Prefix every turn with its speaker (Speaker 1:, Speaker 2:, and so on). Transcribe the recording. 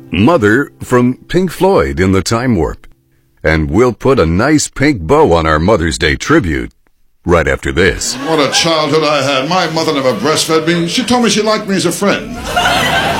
Speaker 1: Mother from Pink Floyd in the Time Warp. And we'll put a nice pink bow on our Mother's Day tribute right after this.
Speaker 2: What a childhood I had. My mother never breastfed me. She told me she liked me as a friend.